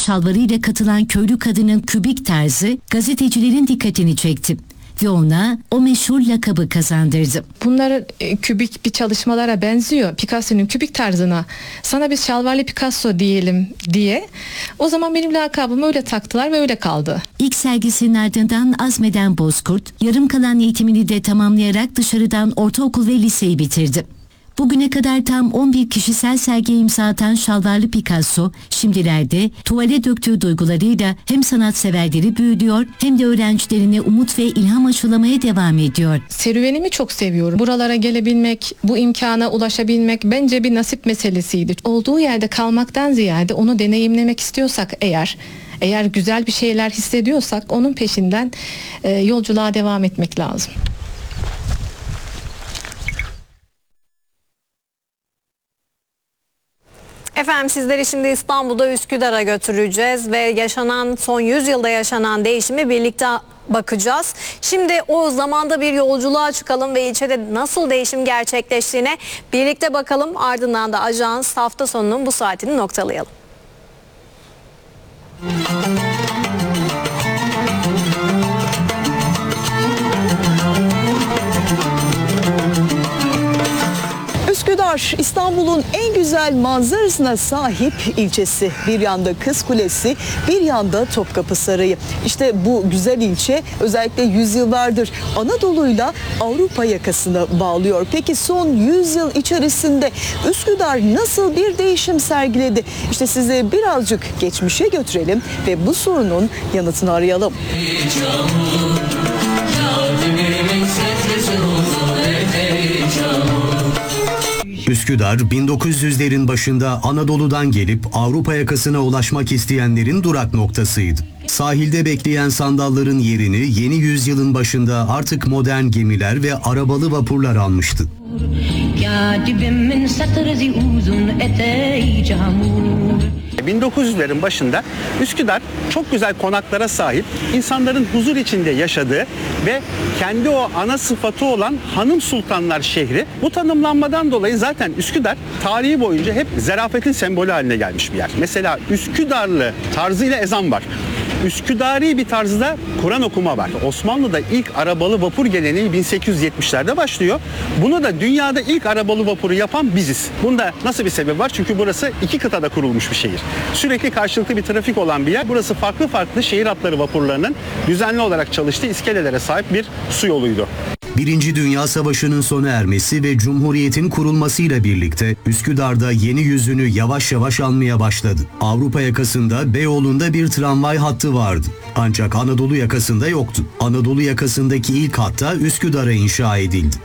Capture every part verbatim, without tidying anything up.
şalvarıyla katılan köylü kadının kübik tarzı gazetecilerin dikkatini çekti ve ona o meşhur lakabı kazandırdı. Bunlar e, kübik bir çalışmalara benziyor. Picasso'nun kübik tarzına. Sana biz şalvarlı Picasso diyelim diye. O zaman benim lakabımı öyle taktılar ve öyle kaldı. İlk sergisinin ardından azmeden Bozkurt, yarım kalan eğitimini de tamamlayarak dışarıdan ortaokul ve liseyi bitirdi. Bugüne kadar tam on bir kişisel sergiye imza atan şalvarlı Picasso, şimdilerde tuvale döktüğü duygularıyla hem sanatseverleri büyülüyor hem de öğrencilerine umut ve ilham aşılamaya devam ediyor. Serüvenimi çok seviyorum. Buralara gelebilmek, bu imkana ulaşabilmek bence bir nasip meselesiydi. Olduğu yerde kalmaktan ziyade onu deneyimlemek istiyorsak eğer, eğer güzel bir şeyler hissediyorsak onun peşinden e, yolculuğa devam etmek lazım. Efendim sizleri şimdi İstanbul'da Üsküdar'a götüreceğiz ve yaşanan son yüz yılda yaşanan değişimi birlikte bakacağız. Şimdi o zamanda bir yolculuğa çıkalım ve ilçede nasıl değişim gerçekleştiğine birlikte bakalım. Ardından da ajans hafta sonunun bu saatini noktalayalım. Üsküdar, İstanbul'un en güzel manzarasına sahip ilçesi. Bir yanda Kız Kulesi, bir yanda Topkapı Sarayı. İşte bu güzel ilçe özellikle yüzyıllardır Anadolu'yla Avrupa yakasını bağlıyor. Peki son yüz yıl içerisinde Üsküdar nasıl bir değişim sergiledi? İşte sizi birazcık geçmişe götürelim ve bu sorunun yanıtını arayalım. Üsküdar, bin dokuz yüzlerin başında Anadolu'dan gelip Avrupa yakasına ulaşmak isteyenlerin durak noktasıydı. Sahilde bekleyen sandalların yerini yeni yüzyılın başında artık modern gemiler ve arabalı vapurlar almıştı. bin dokuz yüzlerin başında Üsküdar çok güzel konaklara sahip, insanların huzur içinde yaşadığı ve kendi o ana sıfatı olan hanım sultanlar şehri. Bu tanımlanmadan dolayı zaten Üsküdar tarihi boyunca hep zarafetin sembolü haline gelmiş bir yer. Mesela Üsküdarlı tarzıyla ezan var. Üsküdari bir tarzda Kur'an okuma var. Osmanlı'da ilk arabalı vapur geleneği bin sekiz yüz yetmişlerde başlıyor. Bunu da dünyada ilk arabalı vapuru yapan biziz. Bunda nasıl bir sebep var? Çünkü burası iki kıtada kurulmuş bir şehir. Sürekli karşılıklı bir trafik olan bir yer. Burası farklı farklı şehir hatları vapurlarının düzenli olarak çalıştığı iskelelere sahip bir su yoluydu. Birinci Dünya Savaşı'nın sona ermesi ve Cumhuriyet'in kurulmasıyla birlikte Üsküdar'da yeni yüzünü yavaş yavaş almaya başladı. Avrupa yakasında Beyoğlu'nda bir tramvay hattı vardı. Ancak Anadolu yakasında yoktu. Anadolu yakasındaki ilk hatta Üsküdar'a inşa edildi.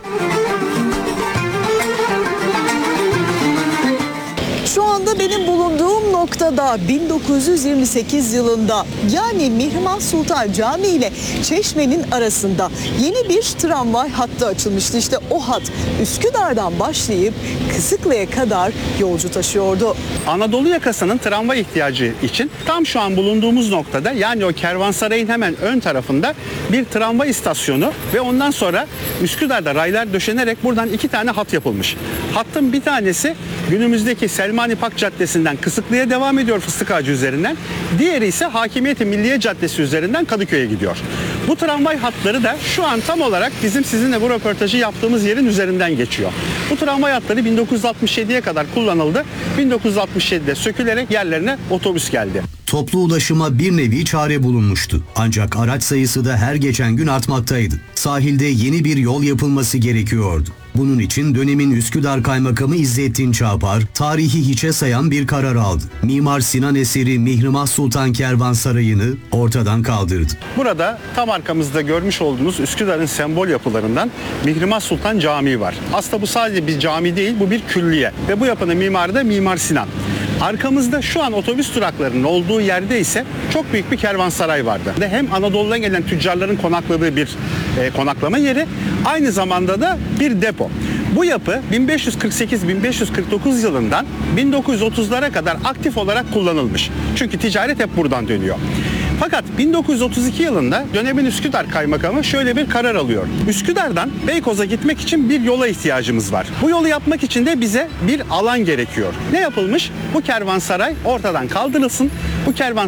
Şu anda benim bulunduğum noktada bin dokuz yüz yirmi sekiz yılında yani Mihrimah Sultan Camii ile Çeşme'nin arasında yeni bir tramvay hattı açılmıştı. İşte o hat Üsküdar'dan başlayıp Kısıklı'ya kadar yolcu taşıyordu. Anadolu yakasının tramvay ihtiyacı için tam şu an bulunduğumuz noktada, yani o kervansarayın hemen ön tarafında bir tramvay istasyonu ve ondan sonra Üsküdar'da raylar döşenerek buradan iki tane hat yapılmış. Hattın bir tanesi günümüzdeki Selmani Pak Caddesi'nden Kısıklı'ya devam ediyor, Fıstık Ağacı üzerinden. Diğeri ise Hakimiyeti Milliye Caddesi üzerinden Kadıköy'e gidiyor. Bu tramvay hatları da şu an tam olarak bizim sizinle bu röportajı yaptığımız yerin üzerinden geçiyor. Bu tramvay hatları bin dokuz yüz altmış yediye kadar kullanıldı. bin dokuz yüz altmış yedide sökülerek yerlerine otobüs geldi. Toplu ulaşıma bir nevi çare bulunmuştu. Ancak araç sayısı da her geçen gün artmaktaydı. Sahilde yeni bir yol yapılması gerekiyordu. Bunun için dönemin Üsküdar Kaymakamı İzzettin Çağpar, tarihi hiçe sayan bir karar aldı. Mimar Sinan eseri Mihrimah Sultan Kervansarayı'nı ortadan kaldırdı. Burada tam arkamızda görmüş olduğunuz Üsküdar'ın sembol yapılarından Mihrimah Sultan Camii var. Aslında bu sadece bir cami değil, bu bir külliye ve bu yapının mimarı da Mimar Sinan. Arkamızda şu an otobüs duraklarının olduğu yerde ise çok büyük bir kervansaray vardı. Ve hem Anadolu'dan gelen tüccarların konakladığı bir e, konaklama yeri, aynı zamanda da bir depo. Bu yapı bin beş yüz kırk sekiz bin beş yüz kırk dokuz yılından bin dokuz yüz otuzlara kadar aktif olarak kullanılmış. Çünkü ticaret hep buradan dönüyor. Fakat bin dokuz yüz otuz iki yılında dönemin Üsküdar Kaymakamı şöyle bir karar alıyor. Üsküdar'dan Beykoz'a gitmek için bir yola ihtiyacımız var. Bu yolu yapmak için de bize bir alan gerekiyor. Ne yapılmış? Bu kervansaray ortadan kaldırılsın. Bu kervan